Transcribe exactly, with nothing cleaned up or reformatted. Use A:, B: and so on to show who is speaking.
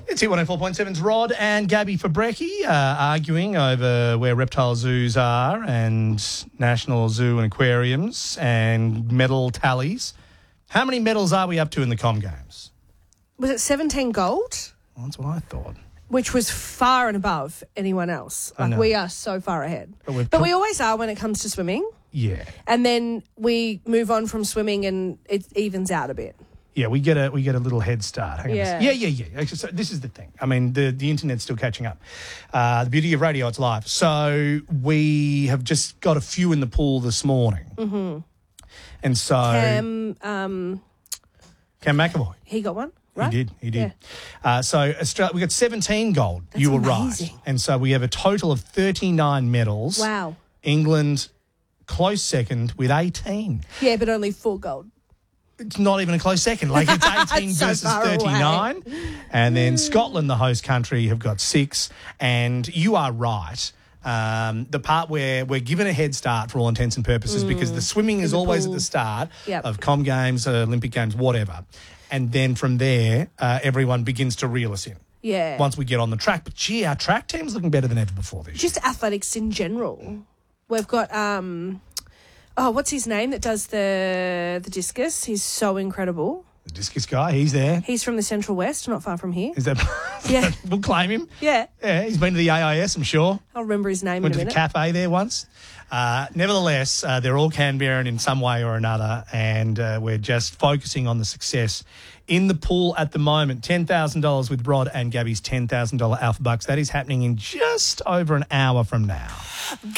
A: It's Hit one oh four point seven's Rod and Gabby Fabrecki uh, arguing over where reptile zoos are and National Zoo and aquariums and medal tallies. How many medals are we up to in the Com Games?
B: Was it seventeen gold?
A: Well, that's what I thought.
B: Which was far and above anyone else.
A: I
B: Like,
A: know.
B: we are so far ahead.
A: But we've
B: But
A: pro-
B: we always are when it comes to swimming.
A: Yeah.
B: And then we move on from swimming and it evens out a bit.
A: Yeah, we get a we get a little head start. Hang on a
B: Yeah.
A: sec. yeah, yeah, yeah. Actually, so this is the thing. I mean, the, the internet's still catching up. Uh, the beauty of radio, it's live. So we have just got a few in the pool this morning. Mm-hmm. And so...
B: Cam, um,
A: Cam McAvoy.
B: he got one, right?
A: He did, he did. Uh, so Australia, we got seventeen gold.
B: That's
A: you were
B: amazing.
A: right. And so we have a total of thirty-nine medals.
B: Wow.
A: England, close second with eighteen.
B: Yeah, but only four gold.
A: It's not even a close second. Like, it's eighteen
B: So
A: versus
B: far away.
A: thirty-nine. And then Scotland, the host country, have got six. And you are right. Um, the part where we're given a head start for all intents and purposes because the swimming is
B: the
A: always
B: pool.
A: at the start
B: Yep.
A: of Com Games, uh, Olympic Games, whatever. And then from there, uh, everyone begins to reel us in
B: Yeah.
A: once we get on the track. But, gee, our track team's looking better than ever before this year.
B: Just athletics in general. We've got, um, oh, what's his name that does the the discus? He's so incredible.
A: The discus guy, he's there.
B: He's from the Central West, not far from here.
A: Is that...
B: Yeah.
A: We'll claim him.
B: Yeah.
A: Yeah, he's been to the A I S, I'm sure.
B: I'll remember his name
A: Went
B: in
A: to
B: a
A: the
B: minute.
A: cafe there once. Uh, nevertheless, uh, they're all Canberran in some way or another, and uh, we're just focusing on the success in the pool at the moment. ten thousand dollars with Rod and Gabby's ten thousand dollars Alpha Bucks. That is happening in just over an hour from now.